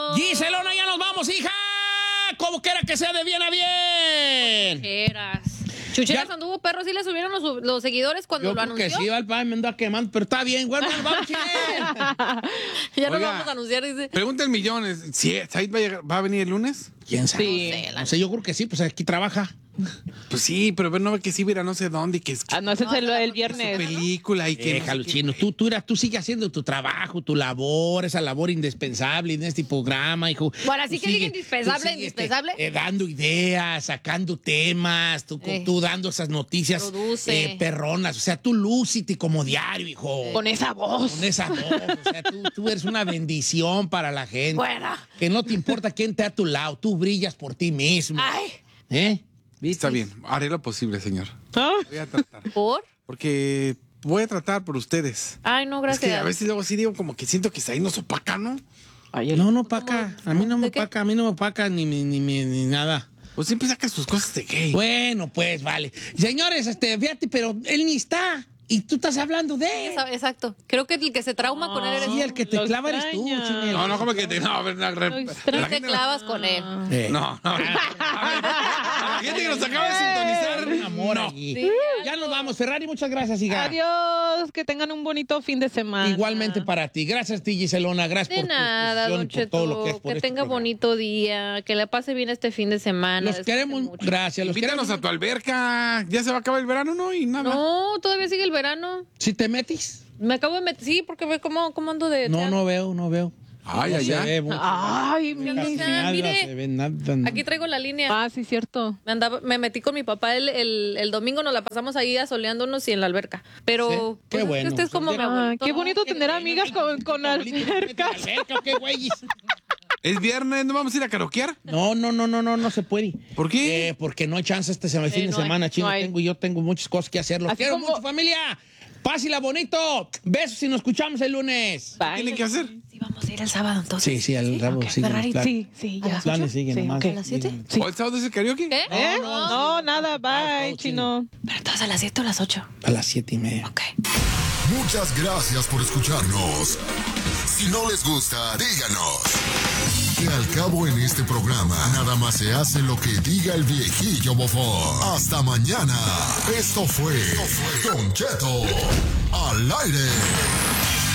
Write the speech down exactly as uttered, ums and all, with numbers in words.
Giselona, ya nos vamos, hija. Como quiera que sea, de bien a bien. Chucheras. Chucheras Ya- anduvo perro, sí le subieron los, los seguidores cuando Yo lo creo que anunció. sí, va el padre me anda quemando, pero está bien, bueno, nos vamos, Chile. Ya nos Oiga. vamos a anunciar, dice. Pregunta el millón, ¿sí, Said va a, llegar- va a venir el lunes? ¿Quién sabe? Sí. No sé, la No sé, yo creo que sí, pues aquí trabaja. Pues sí, pero no ve que sí, mira, no sé dónde y que es Ah, no, ese es el, el que su viernes. película y que... no sé Déjalo, qué. chino. Tú, tú, eras- tú sigues haciendo tu trabajo, tu labor, esa labor indispensable en este programa, hijo. Bueno, así Tú que diga sigue- indispensable, tú sigues, indispensable. eh, dando ideas, sacando temas, tú, Eh. tú dando esas noticias Produce. eh, perronas. O sea, tú lúcite como diario, hijo. Con esa voz. Con esa voz. O sea, tú, tú eres una bendición para la gente. Buena. Que no te importa quién esté a tu lado. Tú brillas por ti mismo. Ay, ¿Eh? Está bien, haré lo posible, señor. Ah, Voy a tratar. ¿por? Porque voy a tratar por ustedes. Ay, no, Es gracias. que a veces luego sí digo como que siento que Said nos opaca, ¿no? ay, el- No, no opaca. A mí no me ¿De qué? opaca. A mí no me opaca ni, ni, ni, ni, ni nada. Pues siempre saca sus cosas de gay. Bueno, pues vale. Señores, este, fíjate, pero él ni está. Y tú estás hablando de él. Esa- Exacto. Creo que el que se trauma con él eres Sí, el que te Lo clava eres tú, extraña. Chinel. No, no, como que te... No, a ver, la, Lo la extraña. Tú te gente... clavas con él. Eh. No, no. A ver, a la gente que nos acaba de sintonizar... Un amor no. aquí. Sí, Ya nos vamos. Ferrari, muchas gracias, hija. Adiós, que tengan un bonito fin de semana. Igualmente para ti. Gracias, ti, Giselona. Gracias De por tu nada, exposición, Don por Cheto. todo lo que Que, es por este tenga programa. bonito día, que la pase bien este fin de semana. Los descanse queremos. mucho. Gracias. Los Invítanos queremos. a tu alberca. Ya se va a acabar el verano, ¿no? Y nada. No, todavía sigue el verano. ¿Si te metes? Me acabo de meter. Sí, porque ve cómo, cómo ando de. No, de- no veo, no veo. Ay, no ay, se ay. ve mucho. Ay, mi. Casi mira, nada mire. se ve, nada. Aquí traigo la línea. Ah, sí, cierto. Me, andaba, me metí con mi papá el, el, el domingo, nos la pasamos ahí asoleándonos y en la alberca. Pero Sí, pues, qué es que bueno. usted es como mi Ah, abuelito. qué ¿no? bonito tener amigas con, con albercas. ¿Alberca o qué, güeyes? Es viernes, ¿no vamos a ir a karaokear? No, no, no, no, no, no se puede. ¿Por qué? Eh, porque no hay chance este sema- Eh, fin de no hay, semana, chino. no hay. Tengo, yo tengo muchas cosas que hacer. Los Así quiero como- mucho, familia. Pásila bonito. Besos y nos escuchamos el lunes. Bye. ¿Tiene que hacer? Sí, vamos a ir el sábado entonces. Sí, sí, al rabo. Ok, sí, Ferrari, claro. Sí, sí, ya. Los planes siguen Sí, nomás. ok. ¿A las siete? Sí. ¿O el sábado es el karaoke? ¿Qué? ¿Eh? No, nada, bye, no, chino. Pero entonces a las siete o las ocho. A las siete y media. Ok. Muchas gracias por escucharnos. Si no les gusta, díganos. Que al cabo en este programa, nada más se hace lo que diga el viejillo bofón. Hasta mañana. Esto fue Don Cheto al aire.